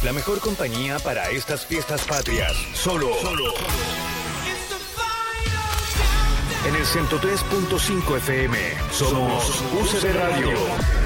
La mejor compañía para estas fiestas patrias. Solo. En el 103.5 FM. Somos UCB Radio.